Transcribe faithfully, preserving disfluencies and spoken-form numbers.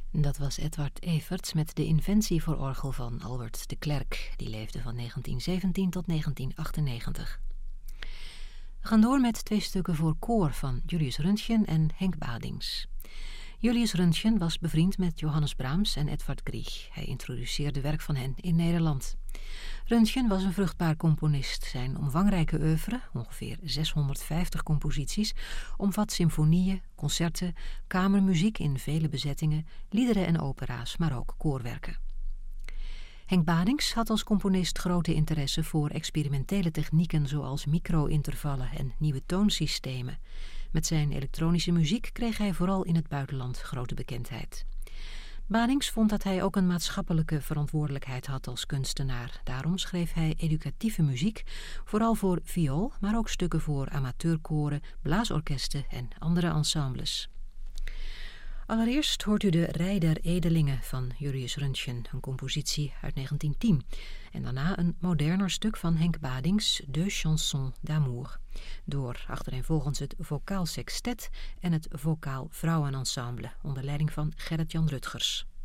Dat was Edward Everts met de inventie voor orgel van Albert de Klerk. Die leefde van negentien zeventien tot negentien achtennegentig. We gaan door met twee stukken voor koor van Julius Röntgen en Henk Badings. Julius Röntgen was bevriend met Johannes Brahms en Edvard Grieg. Hij introduceerde werk van hen in Nederland. Röntgen was een vruchtbaar componist. Zijn omvangrijke oeuvre, ongeveer zeshonderdvijftig composities, omvat symfonieën, concerten, kamermuziek in vele bezettingen, liederen en opera's, maar ook koorwerken. Henk Badings had als componist grote interesse voor experimentele technieken zoals micro-intervallen en nieuwe toonsystemen. Met zijn elektronische muziek kreeg hij vooral in het buitenland grote bekendheid. Badings vond dat hij ook een maatschappelijke verantwoordelijkheid had als kunstenaar. Daarom schreef hij educatieve muziek, vooral voor viool, maar ook stukken voor amateurkoren, blaasorkesten en andere ensembles. Allereerst hoort u de Rij der Edelingen van Julius Röntgen, een compositie uit negentien tien. En daarna een moderner stuk van Henk Badings, Deux chansons d'amour, door achtereenvolgens het vocaal sextet en het vocaal vrouwenensemble onder leiding van Gerrit-Jan Rutgers.